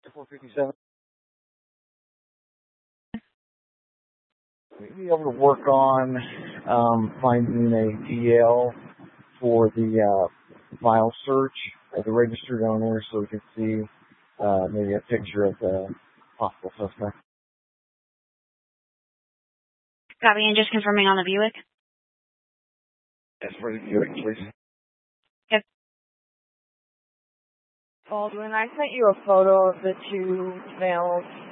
457. We'd be able to work on finding a DL for the file search of the registered owner so we can see maybe a picture of the possible suspect. Copy, and just confirming on the Buick. Yes, for the Buick, please. Yep. Baldwin, I sent you a photo of the two males